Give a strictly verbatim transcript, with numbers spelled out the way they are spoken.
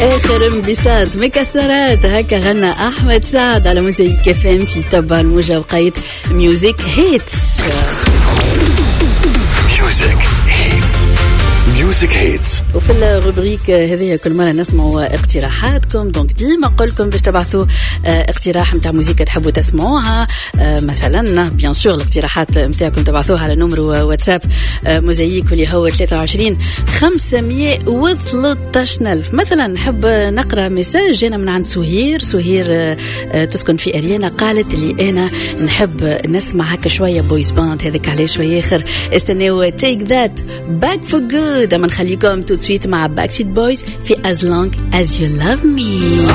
آخر انبساط مكسرات هكا غنى أحمد سعد على موزيك اف ام في تبع الموجة وقيت ميوزك هيتس. ميوزك هيتس ميوزك هيتس. وفي الروبريك هذه كل مرة نسمعوا اقتراحاتكم، دونك ديما نقولكم باش تبعثوا اقتراح متاع موسيقى تحبوا تسمعوها. مثلا بيان سور الاقتراحات متاعكم تبعثوها على نمر واتساب موزايك واللي هو ثلاثة وعشرين خمسمية وثلاثة عشر ألف. مثلا نحب نقرأ ميساج جانا من عند سهير. سهير تسكن في أريانا، قالت لي أنا نحب نسمع هكا شوية بويز باند، هذاك عليه شوية آخر استناو take that back for good. أما نخليكم تو سويت مع Backstreet Boys في As Long As You Love Me.